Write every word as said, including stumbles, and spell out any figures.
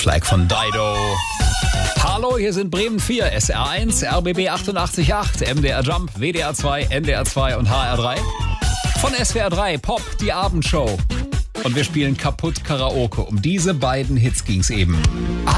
Flag von Dido. Hallo, hier sind Bremen vier, S R eins, R B B achtundachtzig Komma acht, M D R Jump, W D R zwei, N D R zwei und H R drei. Von S W R drei, Pop, die Abendshow. Und wir spielen kaputt Karaoke. Um diese beiden Hits ging's eben.